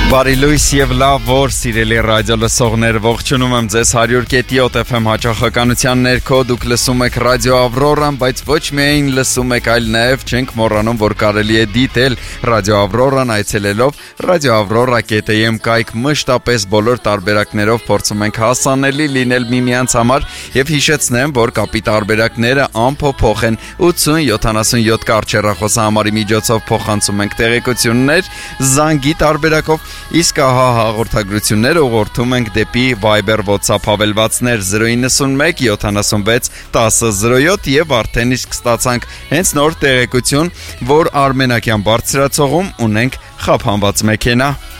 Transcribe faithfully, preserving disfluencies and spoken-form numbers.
Բարի լույս եւ լավ որ սիրելի ռադիո լսողներ, ողջունում եմ ձեզ one hundred point seven F M հաճախականության ներքո, դուք լսում եք ռադիո Ավրորան, բայց ոչ միայն լսում եք, այլ նաեւ չենք մոռանում, որ կարելի է դիտել ռադիո Ավրորան այցելելով radio avrora dot am կայք, մշտապես բոլոր տարբերակներով փորձում ենք հասանելի լինել միմյանց համար եւ հիշեցնեմ, որ կապի տարբերակները անփոփոխ են eighty seventy-seven կարճեռախոսահամարի միջոցով փոխանցում ենք տեղեկություններ, զանգի տարբերակով Իսկ ահա հաղորդագրությունները ուղղորդում ենք դեպի Viber WhatsApp հավելվածներ zero nine one seven seventy-six ten zero seven եւ արդեն իսկ ստացանք հենց նոր տեղեկություն, որ Արմենակյան բարձրացողում ունենք խափանված մեքենա։